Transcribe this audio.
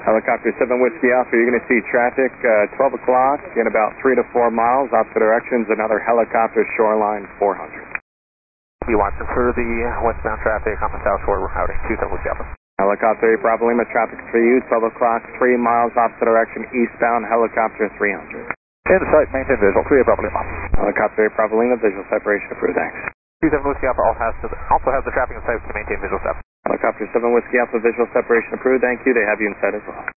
Helicopter 7 Whiskey Alpha, you're going to see traffic 12 o'clock in about 3 to 4 miles. Opposite directions, another helicopter, shoreline 400. Be watching for the westbound traffic on the South Shore routing 27 Whiskey Alpha. Helicopter 8 Bravo Lima, traffic for you, 12 o'clock, 3 miles opposite direction, eastbound, helicopter 300. In sight, maintain visual, 3 Bravo Lima. Helicopter 8 Bravo Lima, visual separation approved, thanks. 27 Whiskey Alpha also has the traffic in sight to maintain visual separation. Helicopter 7 Whiskey Alpha, visual separation approved, thank you. They have you in sight as well.